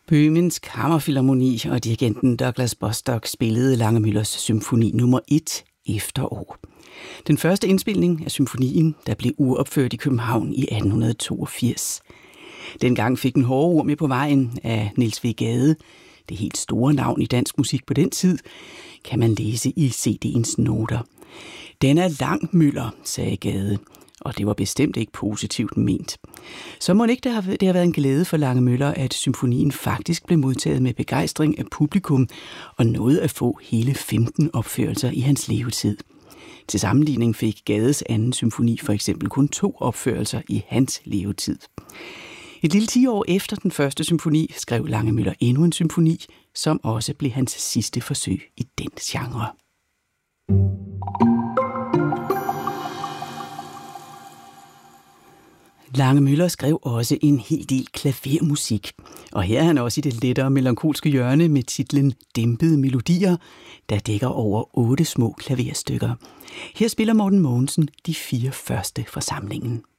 Bøhmens Kammerfilharmoni og dirigenten Douglas Bostock spillede Lange-Müllers symfoni nummer 1 Efterår. Den første indspilning af symfonien, der blev uropført i København i 1882. Dengang fik den hårde ord med på vejen af Niels W. Gade. Det helt store navn i dansk musik på den tid, kan man læse i CD'ens noter. Den er lang, Müller, sagde Gade, og det var bestemt ikke positivt ment. Så må ikke det har været en glæde for Lange-Müller, at symfonien faktisk blev modtaget med begejstring af publikum og nåede at få hele 15 opførelser i hans levetid. Til sammenligning fik Gades anden symfoni for eksempel kun 2 opførelser i hans levetid. Et lille 10 år efter den første symfoni skrev Lange-Müller endnu en symfoni, som også blev hans sidste forsøg i den genre. Lange-Müller skrev også en hel del klavermusik, og her er han også i det lettere melankolske hjørne med titlen Dæmpede melodier, der dækker over 8 små klaverstykker. Her spiller Morten Mogensen de 4 første fra samlingen.